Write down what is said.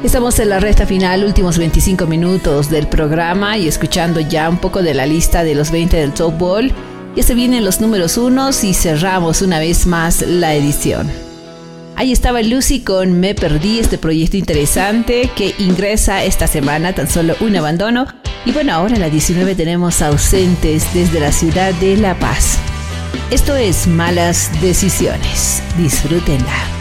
Estamos en la recta final, últimos 25 minutos del programa y escuchando ya un poco de la lista de los 20 del Top Ball. Ya se vienen los números 1 y cerramos una vez más la edición. Ahí estaba Lucy con Me Perdí, este proyecto interesante que ingresa esta semana, tan solo un abandono. Y bueno, ahora en la 19 tenemos Ausentes desde la ciudad de La Paz. Esto es Malas Decisiones. Disfrútenla.